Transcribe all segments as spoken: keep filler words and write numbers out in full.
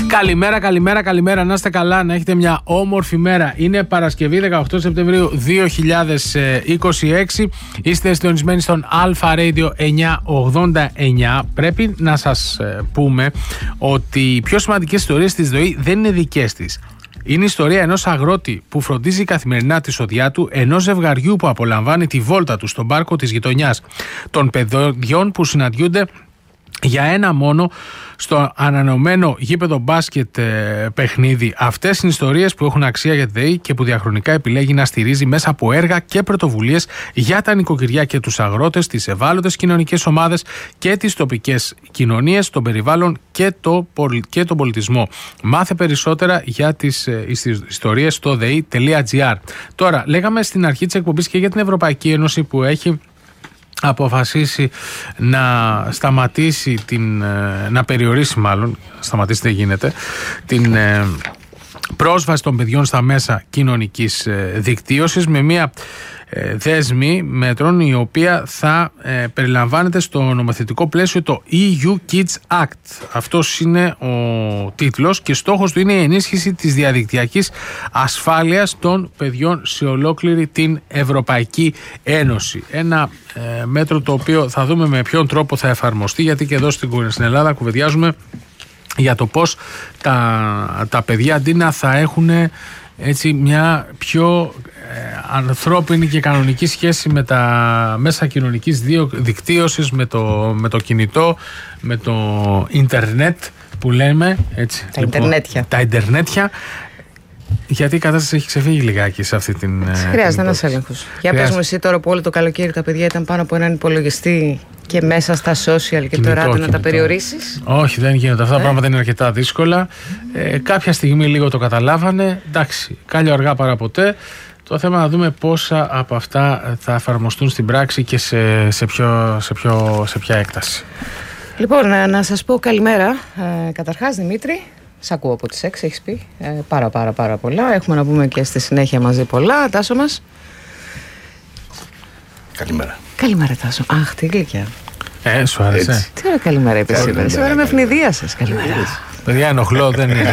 Καλημέρα, καλημέρα, καλημέρα. Να είστε καλά, να έχετε μια όμορφη μέρα. Είναι Παρασκευή δεκαοκτώ Σεπτεμβρίου δύο χιλιάδες είκοσι έξι. Είστε συντονισμένοι στον Alpha Radio εννιακόσια ογδόντα εννιά. Πρέπει να σας πούμε ότι οι πιο σημαντικές ιστορίες της ΔΟΗ δεν είναι δικές της. Είναι η ιστορία ενός αγρότη που φροντίζει καθημερινά τη σοδιά του, ενός ζευγαριού που απολαμβάνει τη βόλτα του στον πάρκο της γειτονιάς, των παιδιών που συναντιούνται για ένα μόνο στο ανανεωμένο γήπεδο μπάσκετ ε, παιχνίδι. Αυτές είναι ιστορίες που έχουν αξία για τη ΔΕΗ και που διαχρονικά επιλέγει να στηρίζει μέσα από έργα και πρωτοβουλίες για τα νοικοκυριά και τους αγρότες, τις ευάλωτες κοινωνικές ομάδες και τις τοπικές κοινωνίες, τον περιβάλλον και, το, και τον πολιτισμό. Μάθε περισσότερα για τις ε, ιστορίες στο δε ι τελεία τζι άρ. Τώρα, λέγαμε στην αρχή της εκπομπής και για την Ευρωπαϊκή Ένωση που έχει αποφασίσει να σταματήσει την, να περιορίσει μάλλον, σταματήσει δεν γίνεται, την πρόσβαση των παιδιών στα μέσα κοινωνικής δικτύωσης με μια δέσμη μέτρων η οποία θα ε, περιλαμβάνεται στο νομοθετικό πλαίσιο το ι γιου Kids Act. Αυτός είναι ο τίτλος και στόχος του είναι η ενίσχυση της διαδικτυακής ασφάλειας των παιδιών σε ολόκληρη την Ευρωπαϊκή Ένωση. Ένα ε, μέτρο το οποίο θα δούμε με ποιον τρόπο θα εφαρμοστεί, γιατί και εδώ στην Ελλάδα κουβεντιάζουμε για το πώς τα, τα παιδιά αντί να θα έχουν έτσι μια πιο ε, ανθρώπινη και κανονική σχέση με τα μέσα κοινωνικής δικτύωσης, με το, με το κινητό, με το ίντερνετ που λέμε έτσι, τα λοιπόν, ίντερνετια. Τα ίντερνετια. Γιατί η κατάσταση έχει ξεφύγει λιγάκι σε αυτή την. Χρειάζεται ένας έλεγχος. Για πες μου εσύ τώρα που όλο το καλοκαίρι τα παιδιά ήταν πάνω από έναν υπολογιστή και μέσα στα social και τώρα άντε να τα περιορίσεις. Όχι, δεν γίνεται. Αυτά τα ε? πράγματα είναι αρκετά δύσκολα. Ε, κάποια στιγμή λίγο το καταλάβανε. Εντάξει, κάλλιο αργά παρά ποτέ. Το θέμα να δούμε πόσα από αυτά θα εφαρμοστούν στην πράξη και σε, σε, ποιο, σε, ποιο, σε ποια έκταση. Λοιπόν, να σας πω καλημέρα. Ε, καταρχάς, Δημήτρη. Σ' ακούω από τις έξι, έχεις πει ε, πάρα πάρα πάρα πολλά. Έχουμε να πούμε και στη συνέχεια μαζί πολλά. Τάσο μας. Καλημέρα. Καλημέρα, Τάσο. Αχ, τι γλυκιά. Ε, σου άρεσε. Έτσι. Τι ωραία καλημέρα είπες σήμερα. Σήμερα με ευνηδία σας. Καλημέρα. Παιδιά, ενοχλώ, δεν είναι.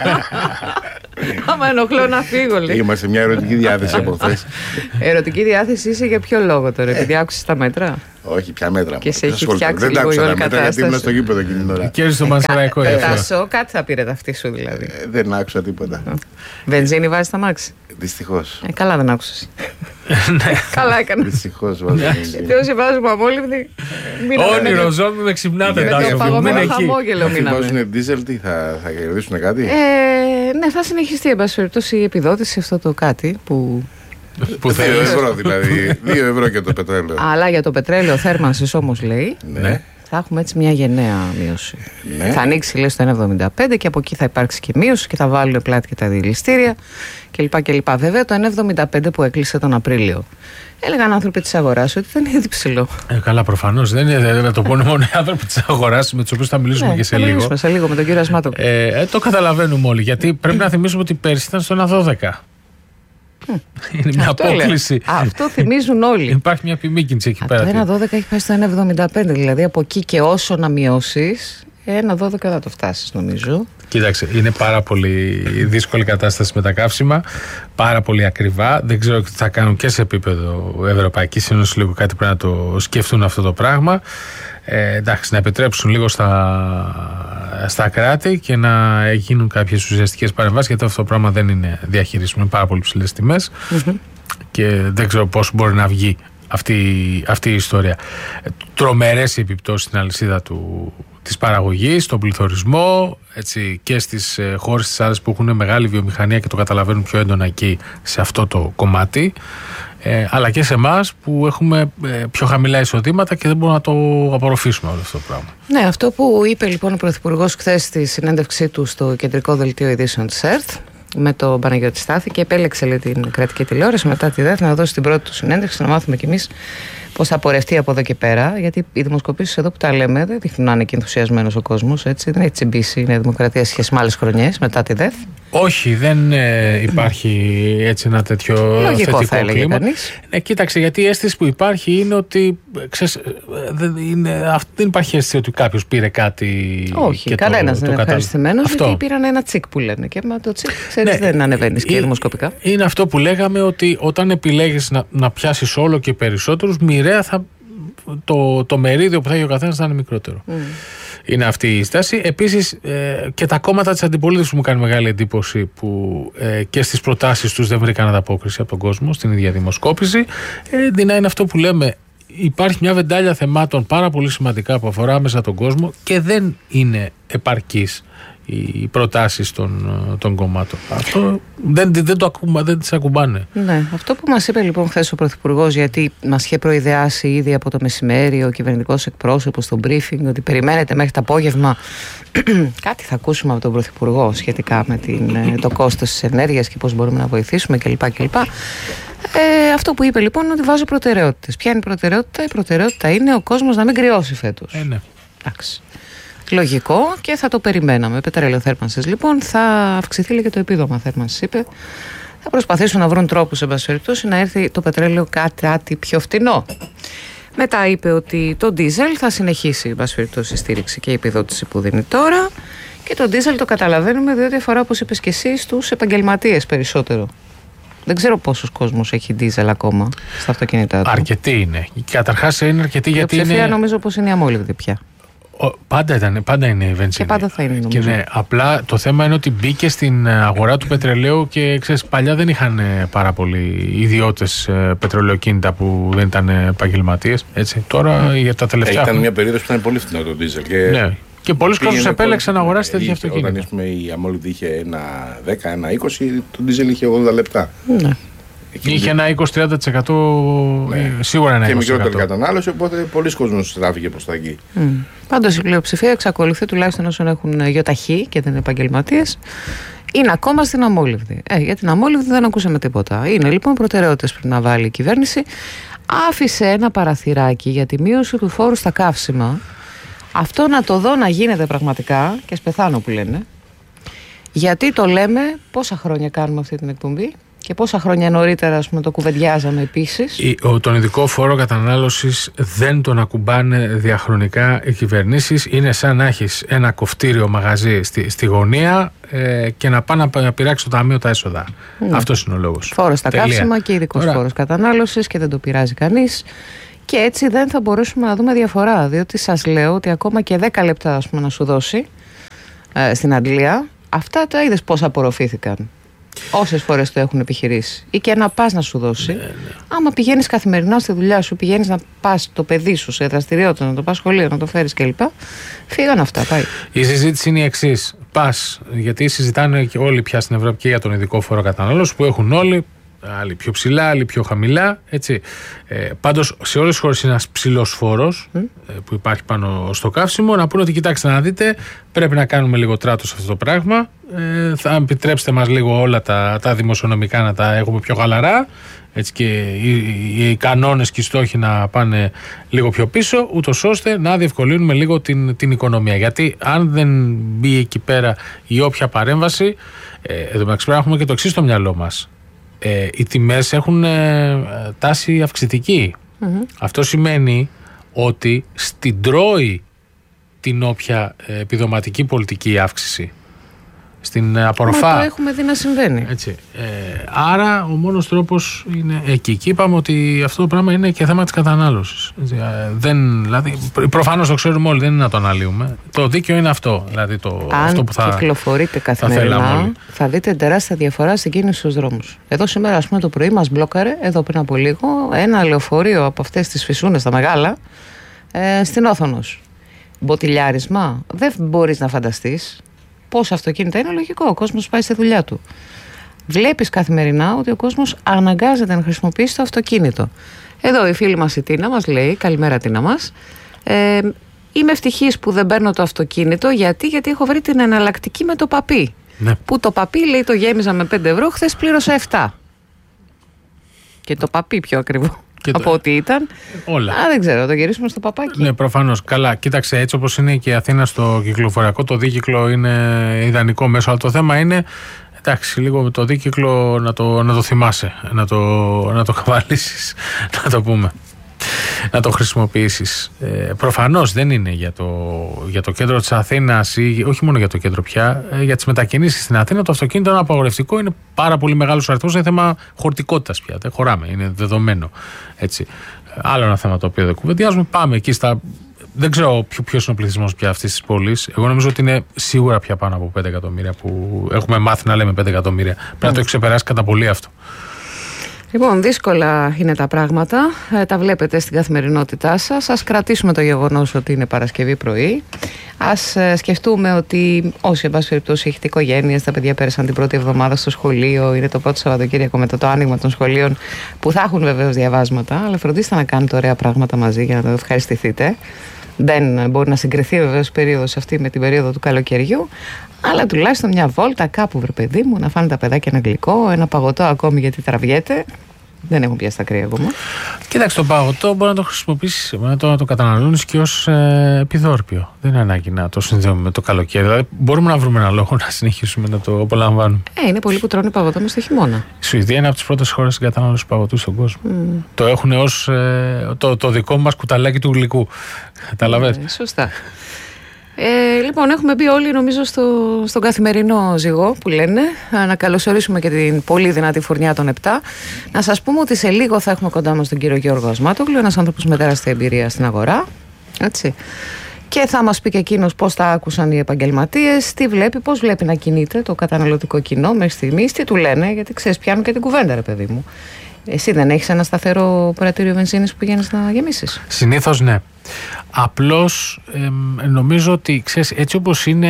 Άμα ενοχλώ να φύγω, λέει. Είμαστε μια ερωτική διάθεση από χθες. Ερωτική διάθεση είσαι για ποιο λόγο τώρα, επειδή άκουσες τα μέτρα? Όχι, ποια μέτρα. Και σε έχει φτιάξει λίγο η όλη κατάσταση. Γιατί ήμουν στο γήπεδο εκείνη την ώρα. Και στο Μανσεραϊκό έφερα. Τάσο, κάτι θα πήρε ταυτή σου δηλαδή. Ε, δεν άκουσα τίποτα. Βενζίνη βάζει στα μάξι. Δυστυχώς. Ε, καλά δεν άκουσες. Καλά έκανα. Δυστυχώς βάζω. Γιατί όσοι βάζουμε αμόλυβδη. Όνειρο ζώμη με ξυπνάτε, Τάσο. Με το παγωμένο χαμόγελο μείναμε. Βάζουν δίζελ, τι θα κερδίσουν κάτι? Ναι, θα συνεχιστεί εν πάση περιπτώσει η επιδότηση αυτό το κάτι που. δύο ευρώ δηλαδή. δύο ευρώ για το πετρέλαιο. Αλλά για το πετρέλαιο θέρμανσης όμως λέει. Ναι. Θα έχουμε έτσι μια γενναία μείωση. Ναι. Θα ανοίξει λέει στο ένα εβδομήντα πέντε και από εκεί θα υπάρξει και μείωση και θα βάλουν πλάτη και τα διελιστήρια κλπ. κλπ. Βέβαια το ένα εβδομήντα πέντε που έκλεισε τον Απρίλιο, έλεγαν άνθρωποι της αγοράς ότι ήταν ήδη ψηλό. Ε, καλά, προφανώς. Δεν είναι να το πούνε μόνο οι άνθρωποι της αγοράς με τους οποίους θα μιλήσουμε ναι, και σε θα λίγο. μιλήσουμε σε λίγο με τον κύριο Ασμάτο. Ε, ε, το καταλαβαίνουμε όλοι. Γιατί πρέπει να θυμίσουμε ότι πέρσι ήταν στο ένα δώδεκα. Είναι μια αυτό απόκληση. Αυτό θυμίζουν όλοι. Υπάρχει μια επιμήκυνση εκεί πέρα. Το ένα δώδεκα έχει πάει στο ένα εβδομήντα πέντε. Δηλαδή από εκεί και όσο να μειώσεις, ένα δώδεκα θα το φτάσεις νομίζω. Κοίταξε, είναι πάρα πολύ δύσκολη κατάσταση με τα καύσιμα. Πάρα πολύ ακριβά. Δεν ξέρω τι θα κάνουν και σε επίπεδο Ευρωπαϊκής Ένωσης. Λίγο κάτι πρέπει να το σκεφτούν αυτό το πράγμα. Ε, εντάξει, να επιτρέψουν λίγο στα, στα κράτη και να γίνουν κάποιες ουσιαστικές παρεμβάσεις, γιατί αυτό το πράγμα δεν είναι διαχειρίσιμο. Είναι πάρα πολύ ψηλές τιμές mm-hmm. και δεν ξέρω πώς μπορεί να βγει αυτή, αυτή η ιστορία. Τρομερές οι επιπτώσεις στην αλυσίδα του, της παραγωγής, στον πληθωρισμό, έτσι, και στις ε, χώρες της άλλης που έχουν μεγάλη βιομηχανία και το καταλαβαίνουν πιο έντονα εκεί σε αυτό το κομμάτι. Ε, αλλά και σε εμάς που έχουμε ε, πιο χαμηλά εισοδήματα και δεν μπορούμε να το απορροφήσουμε όλο αυτό το πράγμα. Ναι, αυτό που είπε λοιπόν ο Πρωθυπουργός χθες στη συνέντευξή του στο κεντρικό δελτίο ειδήσεων της ΕΡΤ με τον Παναγιώτη Στάθη και επέλεξε λέει, την κρατική τηλεόραση μετά τη ΔΕΘ να δώσει την πρώτη του συνέντευξη, να μάθουμε κι εμείς πώς θα πορευτεί από εδώ και πέρα. Γιατί οι δημοσκοπήσεις εδώ που τα λέμε δεν δείχνουν να είναι και ενθουσιασμένος ο κόσμος. Έτσι. Δεν έχει τσιμπήσει η Νέα Δημοκρατία σχέση με άλλες χρονιές μετά τη ΔΕΘ. Όχι, δεν ε, υπάρχει έτσι ένα τέτοιο λογικό θετικό θα έλεγε κλίμα. κανείς. Ε, κοίταξε, γιατί η αίσθηση που υπάρχει είναι ότι ξέρεις, δεν, είναι, δεν υπάρχει αίσθηση ότι κάποιος πήρε κάτι. Όχι, κανένας δεν είναι ευχαριστημένος, γιατί πήραν ένα τσικ που λένε. Και με το τσικ, ξέρεις, ναι, δεν ανεβαίνει και δημοσκοπικά. Είναι αυτό που λέγαμε, ότι όταν επιλέγεις να, να πιάσεις όλο και περισσότερους, μοιραία θα, το, το μερίδιο που θα έχει ο καθένας θα είναι μικρότερο. Mm. Είναι αυτή η στάση. Επίσης ε, και τα κόμματα της αντιπολίτευσης μου κάνει μεγάλη εντύπωση που ε, και στις προτάσεις τους δεν βρήκαν ανταπόκριση από τον κόσμο στην ίδια δημοσκόπηση. Ε, δεινά είναι αυτό που λέμε. Υπάρχει μια βεντάλια θεμάτων πάρα πολύ σημαντικά που αφορά μέσα τον κόσμο και δεν είναι επαρκής οι προτάσεις των, των κομμάτων. Αυτό δεν, δεν, το ακουμπά, δεν τις ακουμπάνε. Ναι, αυτό που μας είπε λοιπόν χθες ο Πρωθυπουργός, γιατί μας είχε προειδεάσει ήδη από το μεσημέρι ο κυβερνητικός εκπρόσωπος στο briefing, ότι περιμένετε μέχρι το απόγευμα κάτι θα ακούσουμε από τον Πρωθυπουργό σχετικά με την, το κόστος της ενέργειας και πώς μπορούμε να βοηθήσουμε κλπ. κλπ. Ε, αυτό που είπε λοιπόν είναι ότι βάζω προτεραιότητες. Ποια είναι η προτεραιότητα? Η προτεραιότητα είναι ο κόσμος να μην κρυώσει φέτος. Ε, ναι. Εντάξει. Λογικό και θα το περιμέναμε. Πετρελαιοθέρμανσης λοιπόν, θα αυξηθεί και το επίδομα θέρμανσης, είπε. Θα προσπαθήσουν να βρουν τρόπους, εν πάση περιπτώσει, να έρθει το πετρέλαιο κάτι πιο φτηνό. Μετά είπε ότι το ντίζελ θα συνεχίσει, εν πάση περιπτώσει, η στήριξη και η επιδότηση που δίνει τώρα. Και το ντίζελ το καταλαβαίνουμε, διότι αφορά, όπως είπες και εσύ, στους επαγγελματίες περισσότερο. Δεν ξέρω πόσος κόσμος έχει ντίζελ ακόμα στα αυτοκίνητά του. Αρκετοί είναι. Καταρχάς είναι αρκετοί γιατί είναι. Η νομίζω πως είναι η αμόλυβδη πια. Ο, πάντα, ήταν, πάντα είναι η βενζίνη. Και πάντα θα είναι, νομίζω. Και ναι, απλά το θέμα είναι ότι μπήκε στην αγορά του πετρελαίου και ξέρεις, παλιά δεν είχαν πάρα πολλοί ιδιώτες πετρελαιοκίνητα που δεν ήταν επαγγελματίες. Τώρα mm. για τα τελευταία. Ήταν μια περίοδος που ήταν πολύ φθηνό το ντίζελ. Και... Ναι. Και πολλοί κόσμοι επέλεξαν να αγοράσει τέτοια αυτοκίνητα. Όταν πούμε, η αμόλυβδη είχε ένα δέκα, ένα είκοσι, το ντίζελ είχε ογδόντα λεπτά. Ναι. Είχε ένα είκοσι με τριάντα τοις εκατό ναι. Σίγουρα ένα και είκοσι τοις εκατό. Και μικρότερη κατανάλωση, οπότε πολλοί κόσμος στράφηκε προς τα εκεί. Mm. Πάντως η πλειοψηφία εξακολουθεί, τουλάχιστον όσων έχουν γιοταχή και δεν είναι επαγγελματίες, είναι ακόμα στην αμόλυβδη. Ε, για την αμόλυβδη δεν ακούσαμε τίποτα. Είναι λοιπόν προτεραιότητες που να βάλει η κυβέρνηση. Άφησε ένα παραθυράκι για τη μείωση του φόρου στα καύσιμα. Αυτό να το δω να γίνεται πραγματικά, και σπεθάνω που λένε. Γιατί το λέμε, πόσα χρόνια κάνουμε αυτή την εκπομπή και πόσα χρόνια νωρίτερα, ας πούμε, το κουβεντιάζαμε επίσης. Ο, τον ειδικό φόρο κατανάλωσης δεν τον ακουμπάνε διαχρονικά οι κυβερνήσεις. Είναι σαν να έχεις ένα κοφτήριο μαγαζί στη, στη γωνία ε, και να πάει να πειράξει το ταμείο τα έσοδα. Ναι. Αυτός είναι ο λόγος. Φόρος στα καύσιμα και ειδικός φόρος κατανάλωσης και δεν το πειράζει κανείς. Και έτσι δεν θα μπορούσαμε να δούμε διαφορά. Διότι σας λέω ότι ακόμα και δέκα λεπτά, ας πούμε, να σου δώσει ε, στην Αγγλία, αυτά τα είδες πώς απορροφήθηκαν. Όσες φορές το έχουν επιχειρήσει. Ή και να πας να σου δώσει. Ναι, ναι. Άμα πηγαίνεις καθημερινά στη δουλειά σου, πηγαίνεις να πας το παιδί σου σε δραστηριότητα, να το πας σχολείο, να το φέρεις κλπ. Φύγαν αυτά. Πάει. Η συζήτηση είναι η εξής. Πας, γιατί συζητάνε και όλοι πια στην Ευρώπη και για τον ειδικό φόρο κατανάλωση που έχουν όλοι. Άλλοι πιο ψηλά, άλλοι πιο χαμηλά. Έτσι. Ε, πάντως σε όλες τις χώρες είναι ένας ψηλός φόρος mm. ε, που υπάρχει πάνω στο καύσιμο. Να πούνε ότι κοιτάξτε να δείτε, πρέπει να κάνουμε λίγο τράτο σε αυτό το πράγμα. Ε, θα επιτρέψετε μας λίγο όλα τα, τα δημοσιονομικά να τα έχουμε πιο χαλαρά. Έτσι, και οι, οι, οι κανόνες και οι στόχοι να πάνε λίγο πιο πίσω, ούτως ώστε να διευκολύνουμε λίγο την, την οικονομία. Γιατί αν δεν μπει εκεί πέρα η όποια παρέμβαση, ε, εδώ μεταξύ πρέπει να έχουμε και το εξής στο μυαλό μας. Ε, οι τιμές έχουν ε, τάση αυξητική. Mm-hmm. Αυτό σημαίνει ότι στην τρώει την όποια ε, επιδοματική πολιτική αύξηση. Στην ε, απορροφά. Μα το έχουμε δει να συμβαίνει. Έτσι. Ε, άρα ο μόνος τρόπος είναι εκεί. Και είπαμε ότι αυτό το πράγμα είναι και θέμα της κατανάλωσης. Έτσι, ε, δεν, δηλαδή, προφανώς το ξέρουμε όλοι, δεν είναι να το αναλύουμε. Το δίκαιο είναι αυτό. Δηλαδή το, Αν αυτό που θα κυκλοφορείτε καθημερινά, θα, θα δείτε τεράστια διαφορά στην κίνηση στους δρόμους. Εδώ σήμερα, ας πούμε, το πρωί μας μπλόκαρε, εδώ πριν από λίγο, ένα λεωφορείο από αυτές τις φυσούνες τα μεγάλα, ε, στην Όθωνος. Μποτιλιάρισμα. Δεν μπορείς να φανταστείς. Πόσα αυτοκίνητα είναι, λογικό. Ο κόσμος πάει στη δουλειά του. Βλέπεις καθημερινά ότι ο κόσμος αναγκάζεται να χρησιμοποιήσει το αυτοκίνητο. Εδώ η φίλη μας η Τίνα μας λέει, καλημέρα Τίνα μας, ε, είμαι ευτυχής που δεν παίρνω το αυτοκίνητο. Γιατί, γιατί έχω βρει την εναλλακτική με το παπί. Ναι. Που το παπί, λέει, το γέμιζα με πέντε ευρώ, χθες πλήρωσα επτά. Και το παπί πιο ακριβό. από το... ό,τι ήταν. Όλα. Α, δεν ξέρω, το γυρίσουμε στο παπάκι. Ναι, προφανώς. Καλά, κοίταξε, έτσι όπως είναι και η Αθήνα στο κυκλοφοριακό, το δίκυκλο είναι ιδανικό μέσο. Αλλά το θέμα είναι, εντάξει, λίγο με το δίκυκλο να το, να το θυμάσαι, να το, να το καβαλήσεις, να το πούμε. Να το χρησιμοποιήσεις. Ε, προφανώς δεν είναι για το, για το κέντρο της Αθήνας ή όχι μόνο για το κέντρο πια, ε, για τις μετακινήσεις στην Αθήνα. Το αυτοκίνητο είναι απαγορευτικό, είναι πάρα πολύ μεγάλος αριθμός, είναι θέμα χωρητικότητας πια. Δεν χωράμε, είναι δεδομένο. Έτσι. Άλλο ένα θέμα το οποίο δεν κουβεντιάζουμε. Πάμε εκεί στα. Δεν ξέρω ποιος είναι ο πληθυσμός πια αυτής της πόλης. Εγώ νομίζω ότι είναι σίγουρα πια πάνω από πέντε εκατομμύρια που έχουμε μάθει να λέμε πέντε εκατομμύρια. Πρέπει να το έχει ξεπεράσει κατά πολύ αυτό. Λοιπόν, δύσκολα είναι τα πράγματα. Ε, τα βλέπετε στην καθημερινότητά σας. Ας κρατήσουμε το γεγονός ότι είναι Παρασκευή πρωί. Ας ε, σκεφτούμε ότι όσοι, εν πάση περιπτώσει, έχετε οικογένειες, τα παιδιά πέρασαν την πρώτη εβδομάδα στο σχολείο, είναι το πρώτο Σαββατοκύριακο μετά το άνοιγμα των σχολείων, που θα έχουν βεβαίως διαβάσματα, αλλά φροντίστε να κάνετε ωραία πράγματα μαζί για να το ευχαριστηθείτε. Δεν μπορεί να συγκριθεί βεβαίως η περίοδος αυτή με την περίοδο του καλοκαιριού, αλλά τουλάχιστον μια βόλτα κάπου, βρε παιδί μου, να φάνε τα παιδάκια ένα γλυκό, ένα παγωτό ακόμη γιατί τραβιέται. Δεν έχουν πιάσει τα κρύα ακόμα. Κοίταξε, το παγωτό μπορεί να το χρησιμοποιήσει, να το, να το καταναλώνεις και ως ε, επιδόρπιο. Δεν είναι ανάγκη να το συνδέουμε με το καλοκαίρι. Δηλαδή, μπορούμε να βρούμε ένα λόγο να συνεχίσουμε να το απολαμβάνουμε. Ε, είναι πολλοί που τρώνε παγωτό μες στο χειμώνα. Η Σουηδία είναι από τις πρώτες χώρες στην κατανάλωση παγωτού στον κόσμο. Mm. Το έχουν ως ε, το, το δικό μας κουταλάκι του γλυκού. Καταλαβαίνεις. Ε, σωστά. Ε, λοιπόν, έχουμε μπει όλοι νομίζω στο, στον καθημερινό ζυγό που λένε. Να καλωσορίσουμε και την πολύ δυνατή φουρνιά των επτά. Να σας πούμε ότι σε λίγο θα έχουμε κοντά μας τον κύριο Γιώργο Ασμάτογλου, ένας άνθρωπος με τεράστια εμπειρία στην αγορά. Έτσι. Και θα μας πει και εκείνος πώς τα άκουσαν οι επαγγελματίες, τι βλέπει, πώς βλέπει να κινείται το καταναλωτικό κοινό μέχρι στιγμής, τι του λένε, γιατί ξέρεις, πιάνουν και την κουβέντα, ρε παιδί μου. Εσύ δεν έχεις ένα σταθερό πρατήριο βενζίνης που πηγαίνεις να γεμίσεις? Συνήθως ναι. Απλώς ε, νομίζω ότι ξέρεις, έτσι όπως είναι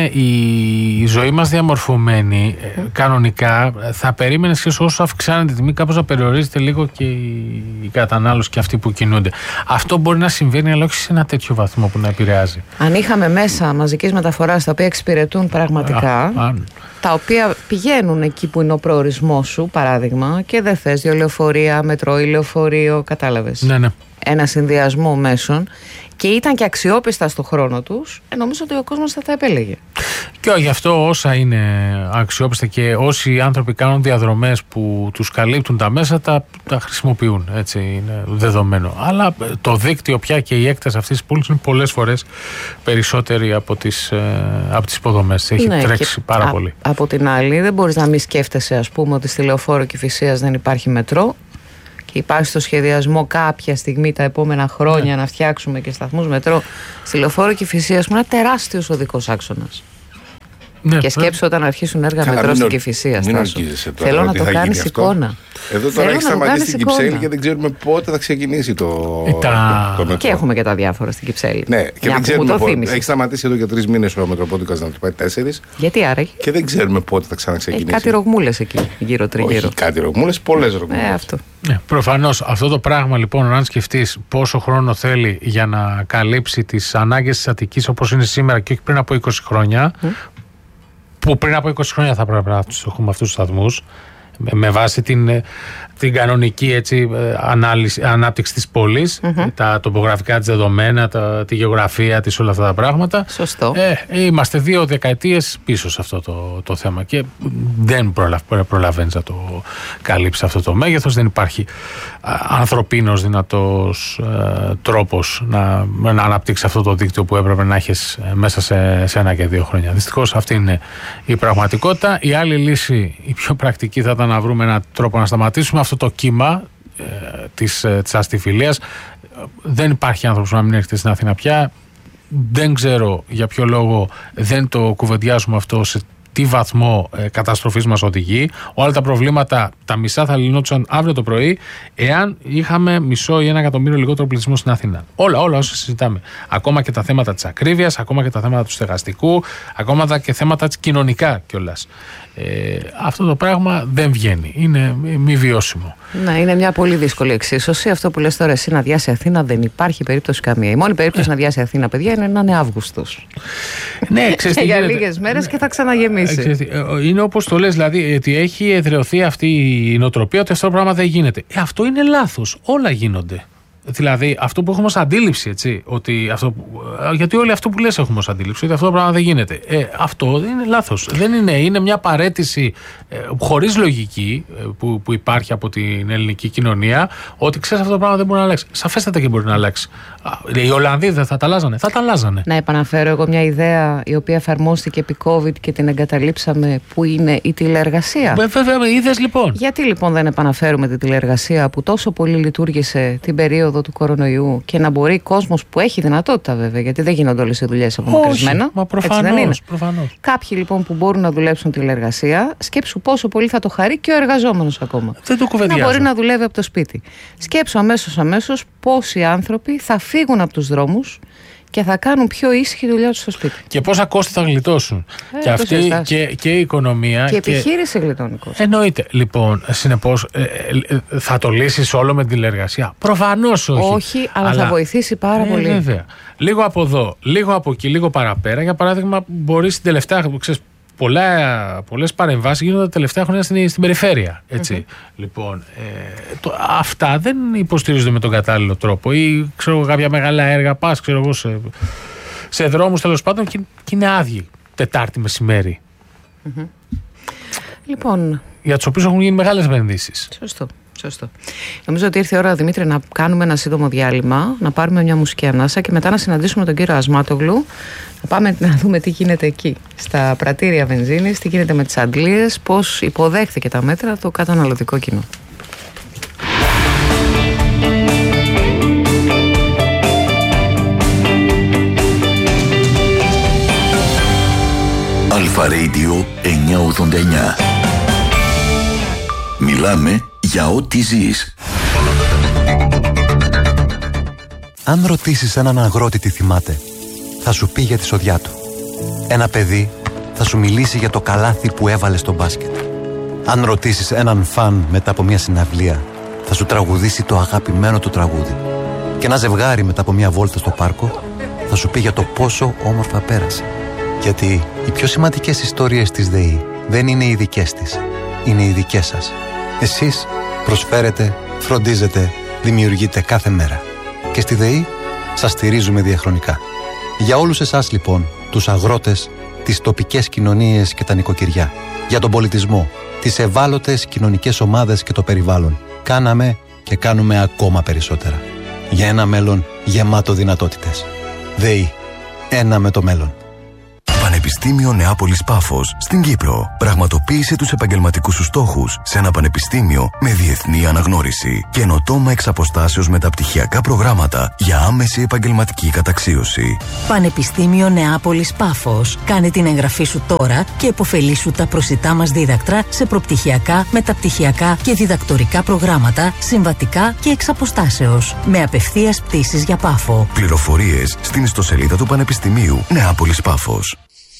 η ζωή μας διαμορφωμένη ε, κανονικά θα περίμενες και όσο αυξάνεται η τιμή κάπως να περιορίζεται λίγο και η, η κατανάλωση και αυτοί που κινούνται. Αυτό μπορεί να συμβαίνει, αλλά όχι σε ένα τέτοιο βαθμό που να επηρεάζει. Αν είχαμε μέσα μαζικής μεταφοράς τα οποία εξυπηρετούν πραγματικά, α, α. τα οποία πηγαίνουν εκεί που είναι ο προορισμός σου, παράδειγμα, και δεν θες δύο λεωφορεία, μετρό ή λεωφορείο, κατάλαβες. Ναι, ναι. Ένα συνδυασμό μέσων και ήταν και αξιόπιστα στο χρόνο τους, ε, νομίζω ότι ο κόσμος θα τα επέλεγε. Και γι' αυτό όσα είναι αξιόπιστα και όσοι άνθρωποι κάνουν διαδρομές που τους καλύπτουν τα μέσα, τα, τα χρησιμοποιούν. Έτσι είναι δεδομένο. Αλλά το δίκτυο πια και η έκταση αυτής της πόλης είναι πολλές φορές περισσότερη από τις, από τις υποδομές. Έχει ναι, τρέξει πάρα α, πολύ. Από την άλλη, δεν μπορείς να μην σκέφτεσαι, ας πούμε, ότι στη Λεωφόρο Κηφισίας δεν υπάρχει μετρό. Υπάρχει στο σχεδιασμό κάποια στιγμή τα επόμενα χρόνια ναι. να φτιάξουμε και σταθμούς μετρό στη Λεωφόρο Κηφισίας, που είναι ένα τεράστιος οδικός άξονας. Ναι, και σκέψου όταν αρχίσουν έργα μετρό στην Κηφισία. Θέλω να το κάνεις εικόνα. Εδώ τώρα έχει σταματήσει στην Κυψέλη και δεν ξέρουμε πότε θα ξεκινήσει το, τα... το, το μετρό. Και έχουμε και τα διάφορα στην Κυψέλη. Ναι, και δεν ξέρουμε πότε. Έχει σταματήσει εδώ για τρεις μήνες ο Μετροπόντικας να πάει τέσσερις. Γιατί άραγε? Και δεν ξέρουμε πότε θα ξαναξεκινήσει. Έχει κάτι ρογμούλες εκεί γύρω-τριγύρω. Όχι κάτι ρογμούλες, πολλές ρογμούλες. Ε, αυτό. Ναι, προφανώς αυτό το πράγμα λοιπόν, αν σκεφτείς πόσο χρόνο θέλει για να καλύψει τις ανάγκες της Αττικής όπως είναι σήμερα και όχι πριν από είκοσι χρόνια. Mm. Που πριν από είκοσι χρόνια θα πρέπει να έχουμε αυτούς τους σταθμούς με βάση την, την κανονική έτσι, ανάλυση, ανάπτυξη της πόλης, mm-hmm. τα τοπογραφικά της δεδομένα, τα, τη γεωγραφία της, όλα αυτά τα πράγματα. Σωστό. Ε, είμαστε δύο δεκαετίες πίσω σε αυτό το, το θέμα και δεν προλα, προλαβαίνεις να το καλύψει αυτό το μέγεθος. Δεν υπάρχει ανθρωπίνος δυνατός ε, τρόπος να, να αναπτύξει αυτό το δίκτυο που έπρεπε να έχεις μέσα σε, σε ένα και δύο χρόνια. Δυστυχώς αυτή είναι η πραγματικότητα. Η άλλη λύση, η πιο πρακτική, θα ήταν να βρούμε έναν τρόπο να σταματήσουμε αυτό το κύμα ε, της, ε, της αστιφιλίας. Δεν υπάρχει άνθρωπος να μην έρχεται στην Αθήνα πια. Δεν ξέρω για ποιο λόγο δεν το κουβεντιάζουμε αυτό, σε τι βαθμό ε, καταστροφής μας οδηγεί. Όλα τα προβλήματα, τα μισά θα λυνόντουσαν αύριο το πρωί, εάν είχαμε μισό ή ένα εκατομμύριο λιγότερο πληθυσμό στην Αθήνα. Όλα, όλα όσα συζητάμε. Ακόμα και τα θέματα της ακρίβειας, ακόμα και τα θέματα του στεγαστικού, ακόμα και θέματα της κοινωνικά κιόλας. Ε, αυτό το πράγμα δεν βγαίνει. Είναι μη βιώσιμο. Ναι, είναι μια πολύ δύσκολη εξίσωση. Αυτό που λες τώρα εσύ, να διάσει Αθήνα, δεν υπάρχει περίπτωση καμία. Η μόνη περίπτωση να διάσει Αθήνα, παιδιά, είναι να είναι Αύγουστος. Ναι, ξέρεις τι για γίνεται. λίγες μέρες και θα ξαναγεμίσει. ξεκινήσει. Είναι όπως το λες, δηλαδή, ότι έχει εδραιωθεί αυτή η νοοτροπία ότι αυτό το πράγμα δεν γίνεται. Ε, αυτό είναι λάθος. Όλα γίνονται. Δηλαδή, αυτό που έχουμε ως αντίληψη, έτσι, ότι αυτό, γιατί όλοι αυτό που λες έχουμε ως αντίληψη, ότι αυτό το πράγμα δεν γίνεται. Ε, αυτό δεν είναι λάθος. Δεν είναι, είναι μια παρέτηση ε, χωρίς λογική ε, που, που υπάρχει από την ελληνική κοινωνία, ότι ξέρεις αυτό το πράγμα δεν μπορεί να αλλάξει. Σαφέστατα και μπορεί να αλλάξει. Οι Ολλανδοί δεν θα τα αλλάζανε. Θα τα αλλάζανε. Να επαναφέρω εγώ μια ιδέα η οποία εφαρμόστηκε επί COVID και την εγκαταλείψαμε, που είναι η τηλεεργασία. Ε, βέβαια, είδες λοιπόν. Γιατί λοιπόν δεν επαναφέρουμε τη τηλεεργασία που τόσο πολύ λειτουργήσε την περίοδο του κορονοϊού και να μπορεί κόσμος που έχει δυνατότητα, βέβαια, γιατί δεν γίνονται όλες οι δουλειές απομακρυσμένα. Μα προφανώς, προφανώς. Κάποιοι λοιπόν που μπορούν να δουλέψουν τηλεεργασία, σκέψου πόσο πολύ θα το χαρεί και ο εργαζόμενος ακόμα. Δεν το κουβεντιάζω. Να μπορεί να δουλεύει από το σπίτι. Σκέψου αμέσως αμέσως πόσοι άνθρωποι θα φύγουν από τους δρόμους και θα κάνουν πιο ήσυχη δουλειά τους στο σπίτι. Και πόσα κόστη θα γλιτώσουν. Ε, και αυτή και, και η οικονομία. Και η επιχείρηση γλιτώνει κόστη. Εννοείται. Λοιπόν, συνεπώς, ε, ε, θα το λύσεις όλο με την τηλεεργασία? Προφανώς όχι. Όχι, αλλά, αλλά θα βοηθήσει πάρα ε, πολύ. Βέβαια. Λίγο από εδώ, λίγο από εκεί, λίγο παραπέρα. Για παράδειγμα, μπορεί στην τελευταία. Ξέρεις, Πολλά, πολλές παρεμβάσεις γίνονται τα τελευταία χρόνια στην, στην περιφέρεια. Έτσι. Mm-hmm. Λοιπόν, ε, το, αυτά δεν υποστηρίζονται με τον κατάλληλο τρόπο. Ή ξέρω κάποια μεγάλα έργα, πας ξέρω εγώ σε, σε δρόμους τέλος πάντων και, και είναι άδειοι Τετάρτη μεσημέρι. Mm-hmm. Λοιπόν. Για τους οποίους έχουν γίνει μεγάλες επενδύσεις. Σωστό. Σωστό. Νομίζω ότι ήρθε η ώρα, Δημήτρη, να κάνουμε ένα σύντομο διάλειμμα, να πάρουμε μια μουσική ανάσα και μετά να συναντήσουμε τον κύριο Ασμάτογλου, να πάμε να δούμε τι γίνεται εκεί, στα πρατήρια βενζίνης, τι γίνεται με τις αντλίες, πώς υποδέχθηκε τα μέτρα το καταναλωτικό κοινό. Αλφα Radio εννιακόσια ογδόντα εννιά. Μιλάμε για ό,τι ζεις. Αν ρωτήσεις έναν αγρότη τι θυμάται, θα σου πει για τη σοδιά του. Ένα παιδί θα σου μιλήσει για το καλάθι που έβαλε στο μπάσκετ. Αν ρωτήσεις έναν φαν μετά από μια συναυλία, θα σου τραγουδήσει το αγαπημένο του τραγούδι. Και ένα ζευγάρι μετά από μια βόλτα στο πάρκο θα σου πει για το πόσο όμορφα πέρασε. Γιατί οι πιο σημαντικές ιστορίες της ΔΕΗ δεν είναι οι δικές της, είναι οι δικές σας. Εσείς προσφέρετε, φροντίζετε, δημιουργείτε κάθε μέρα. Και στη ΔΕΗ σας στηρίζουμε διαχρονικά. Για όλους εσάς λοιπόν, τους αγρότες, τις τοπικές κοινωνίες και τα νοικοκυριά, για τον πολιτισμό, τις ευάλωτες κοινωνικές ομάδες και το περιβάλλον, κάναμε και κάνουμε ακόμα περισσότερα. Για ένα μέλλον γεμάτο δυνατότητες. ΔΕΗ. Ένα με το μέλλον. Πανεπιστήμιο Νεάπολης Πάφος στην Κύπρο. Πραγματοποίησε τους επαγγελματικούς σου στόχους σε ένα πανεπιστήμιο με διεθνή αναγνώριση. Καινοτόμα εξ αποστάσεως μεταπτυχιακά προγράμματα για άμεση επαγγελματική καταξίωση. Πανεπιστήμιο Νεάπολης Πάφος. Κάνε την εγγραφή σου τώρα και επωφελήσου τα προσιτά μας δίδακτρα σε προπτυχιακά, μεταπτυχιακά και διδακτορικά προγράμματα, συμβατικά και εξ αποστάσεως. Με απευθείας πτήσεις για Πάφο. Πληροφορίες στην ιστοσελίδα του Πανεπιστημίου Νεάπολης Πάφος.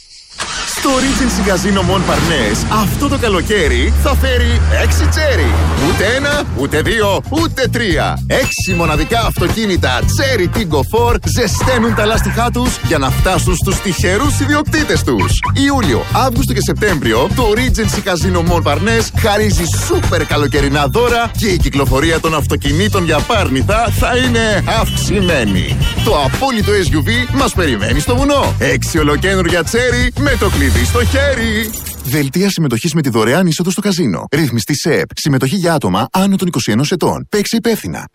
Στο Regency Casino Montparnasse αυτό το καλοκαίρι θα φέρει έξι τσέρι. Ούτε ένα, ούτε δύο, ούτε τρία. Έξι μοναδικά αυτοκίνητα Cherry Tiggo φορ ζεσταίνουν τα λάστιχά τους για να φτάσουν στους τυχερούς ιδιοκτήτες τους. Ιούλιο, Αύγουστο και Σεπτέμβριο το Regency Casino Montparnasse χαρίζει σούπερ καλοκαιρινά δώρα και η κυκλοφορία των αυτοκινήτων για Πάρνηθα θα είναι αυξημένη. Το απόλυτο ες γιου βι μας περιμένει στο βουνό. Έξι ολοκαίνουργια τσέρι με το κλειδί στο χέρι. Δελτία συμμετοχής με τη δωρεάν είσοδο στο καζίνο. Ρύθμιστη ΣΕΠ. Συμμετοχή για άτομα άνω των είκοσι ενός ετών. Παίξε υπεύθυνα.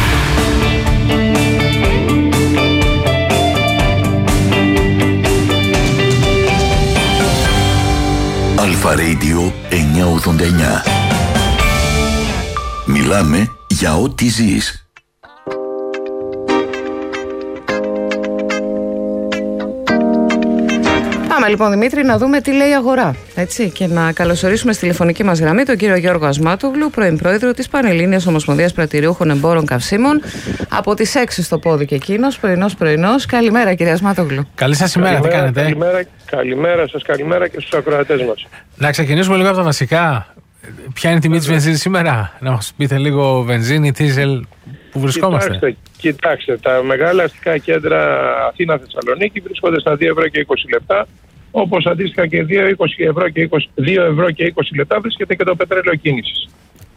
Αλφα Radio εννιακόσια ογδόντα εννιά. Μιλάμε για ό,τι ζεις. Πάμε λοιπόν, Δημήτρη, να δούμε τι λέει η αγορά. Έτσι, και να καλωσορίσουμε στη τηλεφωνική μας γραμμή τον κύριο Γιώργο Ασμάτογλου, πρώην πρόεδρο της Πανελλήνιας Ομοσπονδίας Πρατηριούχων Εμπόρων Καυσίμων. Από τις έξι στο πόδι και εκείνος, πρωινός πρωινός. Καλημέρα, κύριε Ασμάτογλου. Καλή σας ημέρα, τι κάνετε? Καλημέρα, καλημέρα σας, καλημέρα και στους ακροατές μας. Να ξεκινήσουμε λίγο από τα βασικά. Ποια είναι η τιμή της βενζίνης σήμερα? Να μας πείτε λίγο βενζίνη, δίζελ, που βρισκόμαστε. Κοιτάξτε, κοιτάξτε, τα μεγάλα αστικά κέντρα Αθήνα-Θεσσαλονίκη βρίσκονται στα δύο ευρώ και είκοσι λεπτά, όπως αντίστοιχα και δύο ευρώ και είκοσι, δύο ευρώ και είκοσι λεπτά βρίσκεται και το πετρέλαιο κίνησης.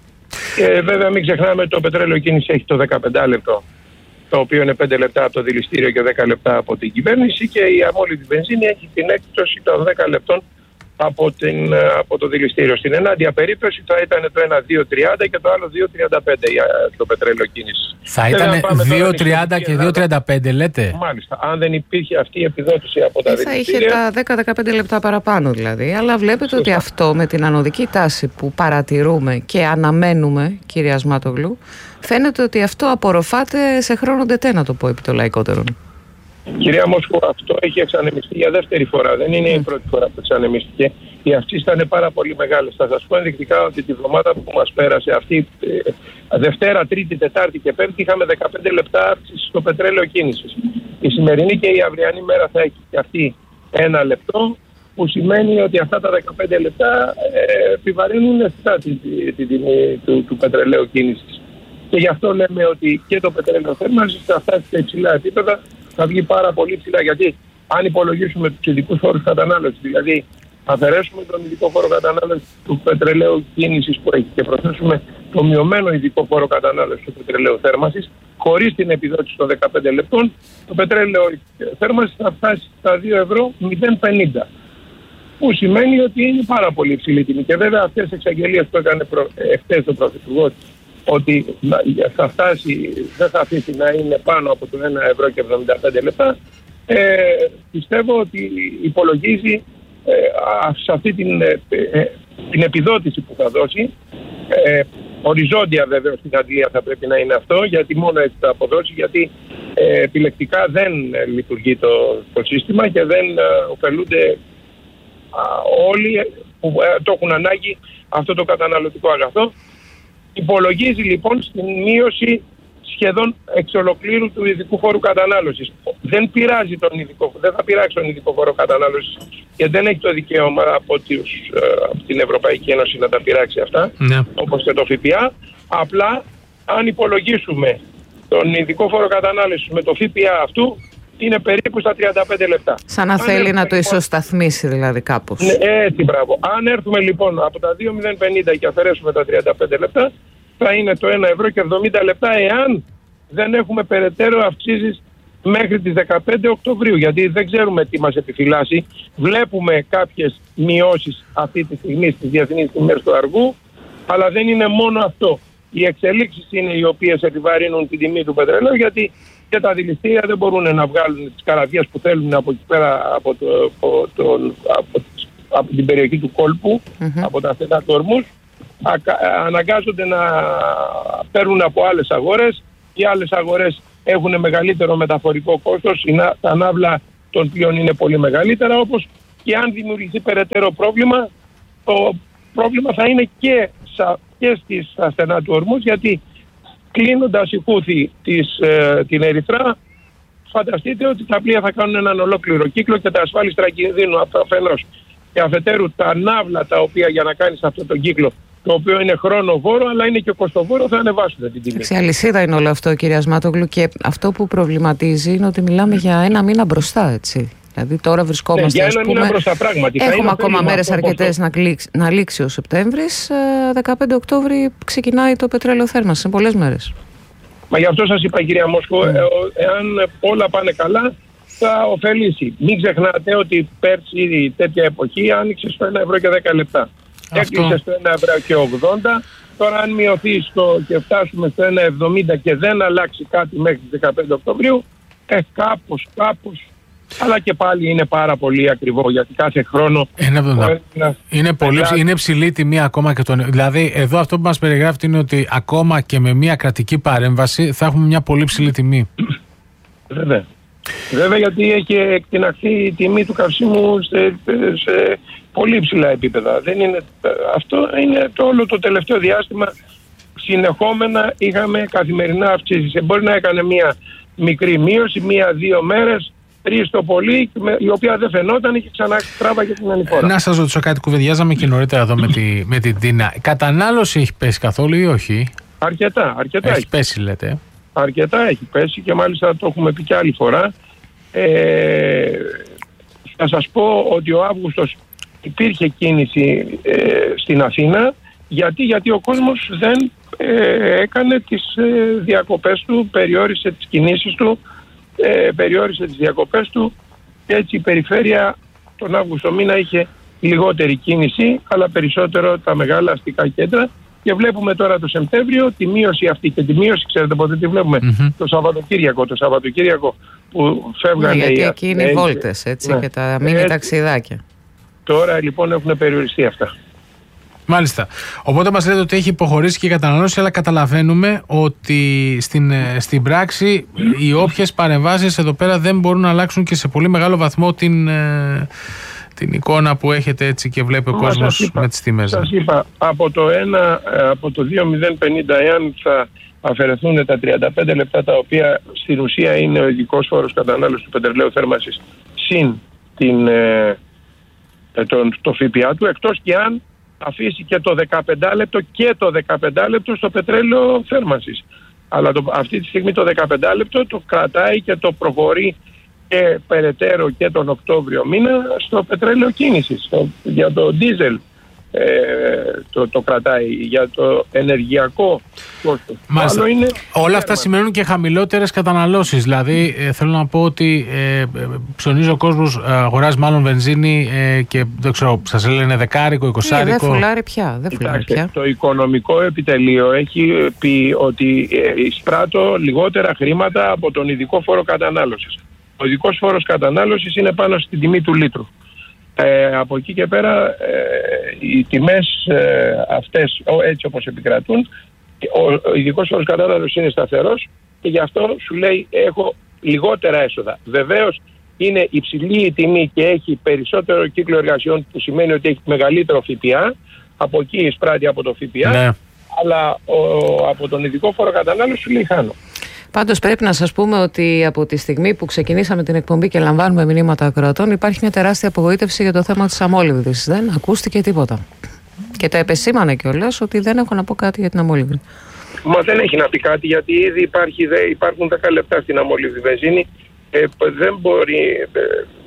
Και βέβαια μην ξεχνάμε ότι το πετρέλαιο κίνηση έχει το δεκαπέντε λεπτό, το οποίο είναι πέντε λεπτά από το δηληστήριο και δέκα λεπτά από την κυβέρνηση, και η αμόλυτη βενζίνη έχει την έκπτωση των δέκα λεπτών από, την, από το δηληστήριο. Στην ενάντια περίπτωση θα ήταν το ένα δύο τριάντα και το άλλο δύο τριάντα πέντε για το πετρέλαιο κίνηση. Θα ήταν δύο τριάντα και δύο τριάντα πέντε λέτε. Μάλιστα. Αν δεν υπήρχε αυτή η επιδότηση από τα δηληστήρια. Θα είχε τα δέκα με δεκαπέντε λεπτά παραπάνω δηλαδή. Αλλά βλέπετε Σωστά. ότι αυτό με την ανωδική τάση που παρατηρούμε και αναμένουμε, κυρία Ασμάτογλου, φαίνεται ότι αυτό απορροφάται σε χρόνο ντετέ, να το πω επί το λαϊκότερον. Κυρία Μόσχου, αυτό έχει εξανεμιστεί για δεύτερη φορά. Δεν είναι mm. η πρώτη φορά που εξανεμίστηκε. Οι αυξήσεις ήταν πάρα πολύ μεγάλες. Θα σας πω ενδεικτικά ότι τη βδομάδα που μας πέρασε, αυτή ε, Δευτέρα, Τρίτη, Τετάρτη και Πέμπτη, είχαμε δεκαπέντε λεπτά αύξηση στο πετρέλαιο κίνησης. Η σημερινή και η αυριανή μέρα θα έχει και αυτή ένα λεπτό, που σημαίνει ότι αυτά τα δεκαπέντε λεπτά ε, επιβαρύνουν αισθητά την τιμή του, του πετρελαίου κίνησης. Και γι' αυτό λέμε ότι και το πετρέλαιο θέρμανσης θα φτάσει σε υψηλά επίπεδα. Θα βγει πάρα πολύ ψηλά, γιατί αν υπολογίσουμε τους ειδικούς φόρους κατανάλωσης, δηλαδή αφαιρέσουμε τον ειδικό φόρο κατανάλωσης του πετρελαίου κίνησης που έχει και προσθέσουμε το μειωμένο ειδικό φόρο κατανάλωσης του πετρελαίου θέρμανσης, χωρίς την επιδότηση των δεκαπέντε λεπτών, το πετρέλαιο θέρμανσης θα φτάσει στα δύο ευρώ μηδέν πενήντα. Που σημαίνει ότι είναι πάρα πολύ υψηλή τιμή. Και βέβαια αυτές τις εξαγγελίες που έκανε εχθές ο Πρωθυπουργός, ότι θα φτάσει, δεν θα αφήσει να είναι πάνω από το ένα ευρώ και εβδομήντα πέντε λεπτά, ε, πιστεύω ότι υπολογίζει ε, σε αυτή την, ε, την επιδότηση που θα δώσει, ε, οριζόντια βέβαια στην Αγγλία θα πρέπει να είναι αυτό, γιατί μόνο έτσι θα αποδώσει, γιατί ε, επιλεκτικά δεν λειτουργεί το, το σύστημα και δεν ε, ωφελούνται α, όλοι που ε, το έχουν ανάγκη αυτό το καταναλωτικό αγαθό. Υπολογίζει λοιπόν στην μείωση σχεδόν εξ ολοκλήρου του ειδικού φόρου κατανάλωσης. Δεν πειράζει τον ειδικό, δεν θα πειράξει τον ειδικό φόρο κατανάλωσης και δεν έχει το δικαίωμα από, τους, από την Ευρωπαϊκή Ένωση να τα πειράξει αυτά, ναι. όπως και το ΦΠΑ. Απλά αν υπολογίσουμε τον ειδικό φόρο κατανάλωσης με το ΦΠΑ αυτού, είναι περίπου στα τριάντα πέντε λεπτά. Σαν να αν θέλει να το λοιπόν, ισοσταθμίσει δηλαδή κάπως. Ναι, έτσι, μπράβο. Αν έρθουμε λοιπόν από τα δύο μηδέν πενήντα και αφαιρέσουμε τα τριάντα πέντε λεπτά, θα είναι το ένα ευρώ και εβδομήντα λεπτά, εάν δεν έχουμε περαιτέρω αυξήσεις μέχρι τις δεκαπέντε Οκτωβρίου. Γιατί δεν ξέρουμε τι μας επιφυλάσσει. Βλέπουμε κάποιες μειώσεις αυτή τη στιγμή στις διεθνείς τιμές του αργού, αλλά δεν είναι μόνο αυτό. Οι εξελίξεις είναι οι οποίες επιβαρύνουν την τιμή του πετρελαίου, γιατί και τα δηληστήρια δεν μπορούν να βγάλουν τις καραβιές που θέλουν από εκεί πέρα, από, το, από, τον, από, από την περιοχή του κόλπου, mm-hmm. από τα στενά του Ορμούς. Αναγκάζονται να παίρνουν από άλλες αγορές. Οι άλλες αγορές έχουν μεγαλύτερο μεταφορικό κόστος, τα ναύλα των πλοίων είναι πολύ μεγαλύτερα, όπως και αν δημιουργηθεί περαιτέρω πρόβλημα, το πρόβλημα θα είναι και, και στις στενά του Ορμούς, γιατί κλείνοντας η Χούθη της, ε, την Ερυθρά, φανταστείτε ότι τα πλοία θα κάνουν έναν ολόκληρο κύκλο και τα ασφάλιστρα κινδύνου αφενός και αφετέρου τα ναύλα τα οποία για να κάνεις αυτό τον κύκλο, το οποίο είναι χρονοβόρο αλλά είναι και κοστοβόρο, θα ανεβάσουν την τιμή. Σε αλυσίδα είναι όλο αυτό, κυρία Ασμάτογλου, και αυτό που προβληματίζει είναι ότι μιλάμε για ένα μήνα μπροστά, έτσι. Δηλαδή τώρα βρισκόμαστε, ναι, ας πούμε, μπροστά, πράγματι, έχουμε ακόμα μέρες αρκετές να, να λήξει ο Σεπτέμβρης. δεκαπέντε Οκτώβρη ξεκινάει το πετρέλαιο θέρμανσης, σε πολλές μέρες. Μα γι' αυτό σας είπα, κυρία Μόσκο, mm. ε, εάν όλα πάνε καλά θα ωφελήσει. Μην ξεχνάτε ότι πέρσι η τέτοια εποχή άνοιξε στο ένα ευρώ και δέκα λεπτά. Έκλεισε στο ένα ευρώ και ογδόντα. Τώρα αν μειωθεί στο και φτάσουμε στο ένα εβδομήντα και δεν αλλάξει κάτι μέχρι τις δεκαπέντε Οκτωβρίου, ε, κάπως, κάπως, αλλά και πάλι είναι πάρα πολύ ακριβό, γιατί κάθε χρόνο είναι, είναι, είναι, πολύ, είναι ψηλή τιμή ακόμα και τον. Δηλαδή εδώ αυτό που μας περιγράφει είναι ότι ακόμα και με μια κρατική παρέμβαση θα έχουμε μια πολύ ψηλή τιμή. Βέβαια. Βέβαια, γιατί έχει εκτιναχθεί η τιμή του καυσίμου σε, σε πολύ ψηλά επίπεδα. Δεν είναι, αυτό είναι το όλο το τελευταίο διάστημα. Συνεχόμενα είχαμε καθημερινά αυξήσεις. Μπορεί να έκανε μια μικρή μείωση, μία-δύο μέρες, τρεις το πολύ, η οποία δεν φαινόταν και ξανά τράβαγε την ανηφόρα. Να σας ρωτήσω κάτι, κουβεντιάζαμε και νωρίτερα εδώ με, τη, με την Τίνα. Η κατανάλωση έχει πέσει καθόλου ή όχι? Αρκετά, αρκετά. Έχει, έχει πέσει, λέτε. Αρκετά έχει πέσει και μάλιστα το έχουμε πει και άλλη φορά. Ε, Θα σας πω ότι ο Αύγουστος υπήρχε κίνηση ε, στην Αθήνα. Γιατί, γιατί ο κόσμος δεν ε, έκανε τις ε, διακοπές του, περιόρισε τις κινήσεις του, ε, περιόρισε τις διακοπές του και έτσι η περιφέρεια τον Αύγουστο μήνα είχε λιγότερη κίνηση, αλλά περισσότερο τα μεγάλα αστικά κέντρα. Και βλέπουμε τώρα το Σεπτέμβριο τη μείωση αυτή. Και τη μείωση, ξέρετε πότε τη βλέπουμε, mm-hmm. το Σαββατοκύριακο. Το Σαββατοκύριακο που φεύγανε. Ναι, γιατί οι εκεί είναι οι βόλτες, έτσι, ναι. Και τα μίνι ταξιδάκια. Τώρα λοιπόν έχουν περιοριστεί αυτά. Μάλιστα. Οπότε μας λέτε ότι έχει υποχωρήσει και η κατανάλωση, αλλά καταλαβαίνουμε ότι στην, στην πράξη οι όποιες παρεμβάσεις εδώ πέρα δεν μπορούν να αλλάξουν και σε πολύ μεγάλο βαθμό την, την εικόνα που έχετε έτσι και βλέπει ο Μα κόσμος είπα, με τις τιμές. Σας είπα, από το, ένα, από το δύο μηδέν πενήντα εάν θα αφαιρεθούν τα τριάντα πέντε λεπτά τα οποία στην ουσία είναι ο ειδικός φόρος κατανάλωσης του πετρελαίου θέρμανσης συν την, το, το ΦΠΑ του, εκτός και αν αφήσει και το δεκαπέντε λεπτό και το δεκαπέντε λεπτό στο πετρέλαιο θέρμανσης. Αλλά το, αυτή τη στιγμή το δεκαπέντε λεπτό το κρατάει και το προχωρεί και περαιτέρω και τον Οκτώβριο μήνα στο πετρέλαιο κίνησης. Το, για το ντίζελ ε, το, το κρατάει, για το ενεργειακό κόστος. Μάλιστα. Είναι όλα αυτά σημαίνουν και χαμηλότερες καταναλώσεις. Δηλαδή ε, θέλω να πω ότι ε, ψωνίζει ο κόσμος, αγοράζει μάλλον βενζίνη ε, και δεν ξέρω, σας λένε δεκάρικο, εικοσάρικο. Δεν φουλάρει πια. Δεν φουλάρει πια. Το οικονομικό επιτελείο έχει πει ότι ε, εισπράττω λιγότερα χρήματα από τον ειδικό φόρο κατανάλωσης. Ο ειδικός φόρος κατανάλωσης είναι πάνω στην τιμή του λίτρου. Ε, από εκεί και πέρα ε, οι τιμές ε, αυτές έτσι όπως επικρατούν, ο, ο ειδικός φόρος κατανάλωσης είναι σταθερός και γι' αυτό σου λέει έχω λιγότερα έσοδα. Βεβαίως είναι υψηλή η τιμή και έχει περισσότερο κύκλο εργασιών, που σημαίνει ότι έχει μεγαλύτερο ΦΠΑ, από εκεί εισπράττει από το ΦΠΑ, ναι. Αλλά ο, από τον ειδικό φόρο κατανάλωσης σου λέει χάνω. Πάντως πρέπει να σας πούμε ότι από τη στιγμή που ξεκινήσαμε την εκπομπή και λαμβάνουμε μηνύματα ακροατών, υπάρχει μια τεράστια απογοήτευση για το θέμα της αμόλυβδης. Δεν ακούστηκε τίποτα. Και τα επεσήμανε κιόλας ότι δεν έχω να πω κάτι για την αμόλυβδη. Μα δεν έχει να πει κάτι, γιατί ήδη υπάρχει, δε, υπάρχουν δέκα λεπτά στην αμόλυβδη βενζίνη. Ε, δεν μπορεί... Ε,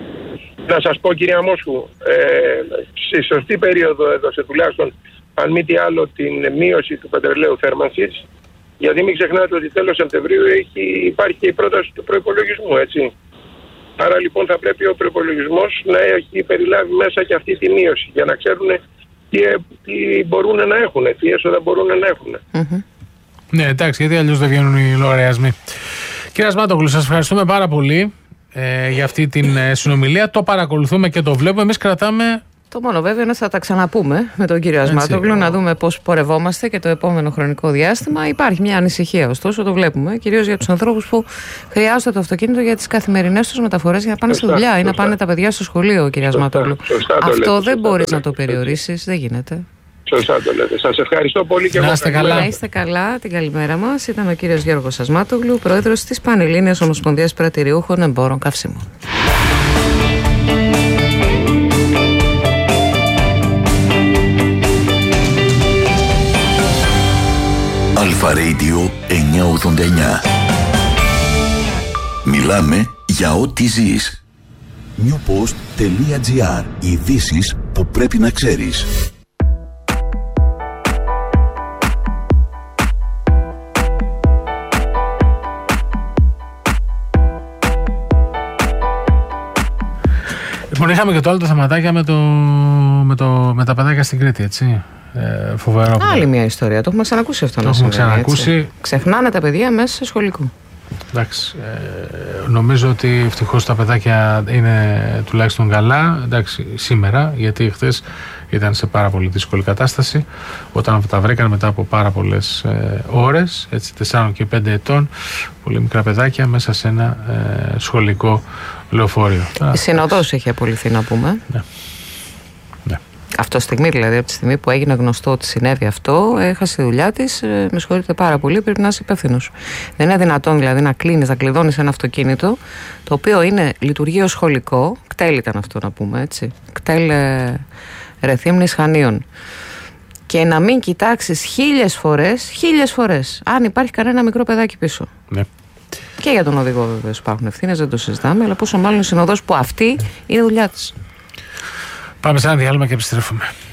να σας πω, κυρία Μόσχου, ε, στη σωστή περίοδο έδωσε τουλάχιστον, αν μη τι άλλο, την μείωση του πετρελαίου θέρμανσης. Γιατί μην ξεχνάτε ότι τέλος Σεπτεμβρίου έχει, υπάρχει και η πρόταση του προϋπολογισμού, έτσι. Άρα λοιπόν θα πρέπει ο προϋπολογισμός να έχει περιλάβει μέσα και αυτή τη μείωση, για να ξέρουν τι, τι μπορούν να έχουν, τι έσοδα μπορούν να έχουν. Mm-hmm. Ναι, εντάξει, γιατί αλλιώς δεν βγαίνουν οι λογαριασμοί. Κύριε Ασμάτογλου, σας ευχαριστούμε πάρα πολύ ε, για αυτή την ε, συνομιλία. Το παρακολουθούμε και το βλέπουμε. Εμείς κρατάμε... Το μόνο βέβαια είναι ότι θα τα ξαναπούμε με τον κύριο Ασμάτογλου, να δούμε πώς πορευόμαστε και το επόμενο χρονικό διάστημα. Υπάρχει μια ανησυχία, ωστόσο, το βλέπουμε, κυρίως για τους ανθρώπους που χρειάζονται το αυτοκίνητο για τις καθημερινές τους μεταφορές, για να πάνε στη δουλειά σωστά, ή να πάνε τα παιδιά στο σχολείο, κύριε Ασμάτογλου. Αυτό δεν μπορείς να το περιορίσεις, δεν γίνεται. Σωστά το λέτε. Σας ευχαριστώ πολύ και εγώ. Να είστε καλά. Να είστε καλά, την καλημέρα μας. Ήταν ο κύριος Γιώργος Ασμάτογλου, πρόεδρος της Πανελλήνιας Ομοσπονδίας Πρατηριούχων Εμπόρων Καυσίμων. Αλφα Radio εννιακόσια ογδόντα εννιά. Μιλάμε για ό,τι ζεις. newpost.gr. Ειδήσεις που πρέπει να ξέρεις. Λοιπόν, είχαμε και το άλλο το θεματάκια με, το, με, το, με τα παιδάκια στην Κρήτη, έτσι. Ε, φοβερό. Άλλη μια ιστορία. Το έχουμε ξανακούσει αυτό. Το έχουμε ξανακούσει. Ξεχνάνε τα παιδιά μέσα σε σχολικό. Εντάξει. Ε, νομίζω ότι ευτυχώς τα παιδάκια είναι τουλάχιστον καλά. Εντάξει, σήμερα, γιατί χθες ήταν σε πάρα πολύ δύσκολη κατάσταση. Όταν τα βρήκαν μετά από πάρα πολλές ε, ώρες, έτσι, τεσσάρων και πέντε ετών, πολύ μικρά παιδάκια μέσα σε ένα ε, σχολικό λεωφορείο. Η συνοδός έχει απολυθεί, να πούμε. Ναι. Ναι. Αυτό στιγμή, δηλαδή, από τη στιγμή που έγινε γνωστό ότι συνέβη αυτό, έχασε τη δουλειά τη. Με συγχωρείτε πάρα πολύ, πρέπει να είσαι υπεύθυνος. Δεν είναι δυνατόν δηλαδή να κλείνεις, να κλειδώνεις ένα αυτοκίνητο, το οποίο είναι, λειτουργεί ως σχολικό. ΚΤΕΛ ήταν αυτό, να πούμε, έτσι. ΚΤΕΛ ε, Ρεθύμνης Χανίων. Και να μην κοιτάξεις χίλιες φορές, χίλιες φορές, αν υπάρχει κανένα μικρό παιδάκι πίσω. Ναι. Και για τον οδηγό βέβαια υπάρχουν ευθύνες, δεν το συζητάμε, αλλά πόσο μάλλον η συνοδός που αυτή είναι δουλειά της. Πάμε σε ένα διάλειμμα και επιστρέφουμε.